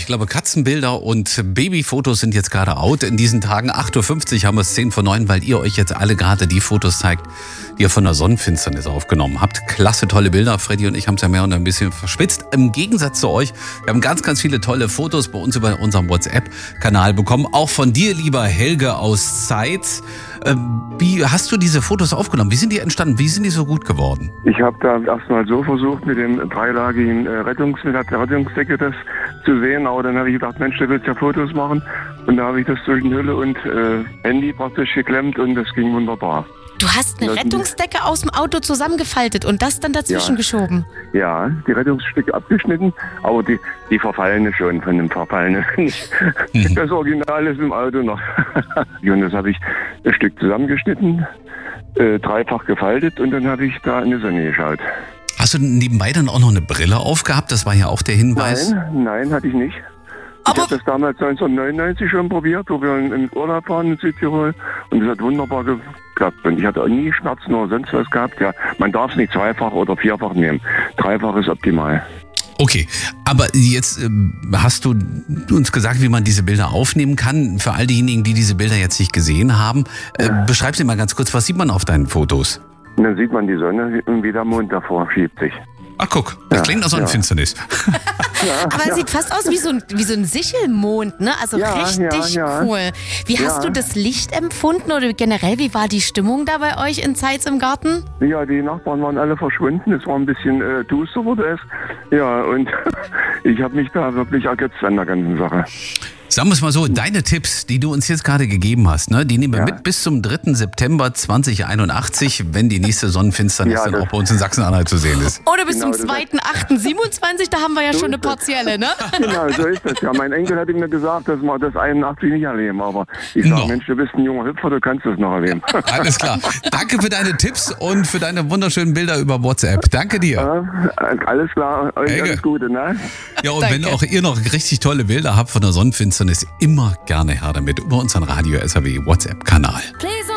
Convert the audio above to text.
Ich glaube, Katzenbilder und Babyfotos sind jetzt gerade out in diesen Tagen. 8.50 Uhr haben wir es 10 vor 9, weil ihr euch jetzt alle gerade die Fotos zeigt, die ihr von der Sonnenfinsternis aufgenommen habt. Klasse, tolle Bilder. Freddy und ich haben es ja mehr und ein bisschen verschwitzt. Im Gegensatz zu euch, wir haben ganz, ganz viele tolle Fotos bei uns über unserem WhatsApp-Kanal bekommen. Auch von dir, lieber Helge aus Zeitz. Wie hast du diese Fotos aufgenommen? Wie sind die entstanden? Wie sind die so gut geworden? Ich habe da erstmal so versucht, mit dem dreilagigen mit der Rettungsdecke das zu sehen, aber dann habe ich gedacht, Mensch, du willst ja Fotos machen. Und da habe ich das zwischen Hülle und Handy praktisch geklemmt und das ging wunderbar. Du hast eine Rettungsdecke aus dem Auto zusammengefaltet und das dann dazwischen geschoben? Ja, die Rettungsstücke abgeschnitten, aber die verfallene schon von dem Verfallenen. Das Original ist im Auto noch. Und das habe ich ein Stück zusammengeschnitten, dreifach gefaltet und dann habe ich da in die Sonne geschaut. Hast du nebenbei dann auch noch eine Brille aufgehabt? Das war ja auch der Hinweis. Nein, hatte ich nicht. Ich habe das damals 1999 schon probiert, wo wir in Urlaub waren in Südtirol und das hat wunderbar geklappt. Und ich hatte auch nie Schmerzen oder sonst was gehabt. Ja, man darf es nicht zweifach oder vierfach nehmen. Dreifach ist optimal. Okay, aber jetzt hast du uns gesagt, wie man diese Bilder aufnehmen kann. Für all diejenigen, die diese Bilder jetzt nicht gesehen haben, beschreib sie mal ganz kurz, was sieht man auf deinen Fotos? Und dann sieht man die Sonne und wie der Mond davor schiebt sich. Ach guck, das klingt nach Sonnenfinsternis. Aber es sieht fast aus wie so ein Sichelmond, ne? Also richtig cool. Wie hast du das Licht empfunden oder generell, wie war die Stimmung da bei euch in Zeitz im Garten? Ja, die Nachbarn waren alle verschwunden. Es war ein bisschen duster wurde es. Ja, und ich habe mich da wirklich ergötzt an der ganzen Sache. Sagen wir es mal so, deine Tipps, die du uns jetzt gerade gegeben hast, ne, die nehmen wir mit bis zum 3. September 2081, wenn die nächste Sonnenfinsternis dann auch bei uns in Sachsen-Anhalt zu sehen ist. Oder bis zum 2.8.27, da haben wir ja schon eine partielle, ne? Genau, so ist das. Ja, mein Enkel hat mir gesagt, dass wir das 81 nicht erleben, aber ich sage, Mensch, du bist ein junger Hüpfer, du kannst das noch erleben. Alles klar. Danke für deine Tipps und für deine wunderschönen Bilder über WhatsApp. Danke dir. Alles klar, euch alles Gute, ne? Ja, und wenn auch ihr noch richtig tolle Bilder habt von der Sonnenfinsternis, immer gerne her damit über unseren Radio SAW WhatsApp-Kanal.